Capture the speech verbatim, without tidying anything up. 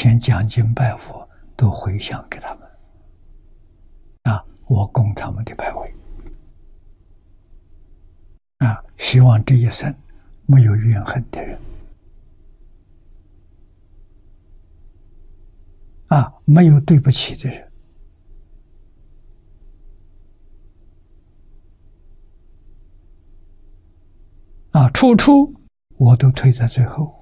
天讲经拜佛都回向给他们，啊，我供他们的牌位，啊，希望这一生没有怨恨的人，啊，没有对不起的人，啊，处处我都推在最后。